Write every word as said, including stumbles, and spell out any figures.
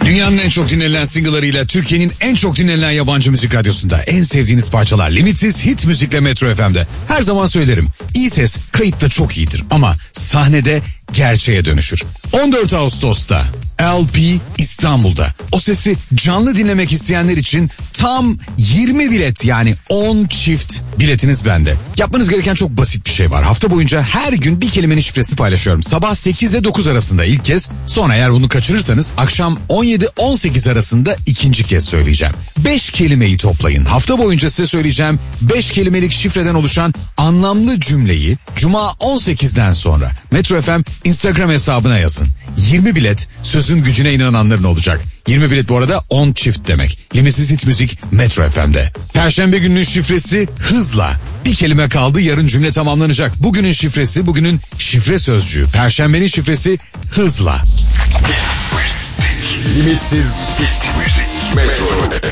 Dünyanın en çok dinlenilen single'larıyla Türkiye'nin en çok dinlenilen yabancı müzik radyosunda en sevdiğiniz parçalar limitsiz hit müzikle Metro F M'de. Her zaman söylerim, iyi ses kayıtta çok iyidir ama sahnede gerçeğe dönüşür. on dört Ağustos'ta L P İstanbul'da. O sesi canlı dinlemek isteyenler için tam yirmi bilet, yani on çift biletiniz bende. Yapmanız gereken çok basit bir şey var. Hafta boyunca her gün bir kelimenin şifresini paylaşıyorum. Sabah sekiz ile dokuz arasında ilk kez, sonra eğer bunu kaçırırsanız akşam on yedi on sekiz arasında ikinci kez söyleyeceğim. beş kelimeyi toplayın. Hafta boyunca size söyleyeceğim beş kelimelik şifreden oluşan anlamlı cümleyi Cuma on sekizden sonra Metro F M Instagram hesabına yazın. yirmi bilet sözün gücüne inananların olacak. yirmi bilet bu arada on çift demek. Limitsiz hit müzik Metro F M'de. Perşembe gününün şifresi hızla. Bir kelime kaldı, yarın cümle tamamlanacak. Bugünün şifresi, bugünün şifre sözcüğü. Perşembenin şifresi hızla. Limitsiz hit müzik Metro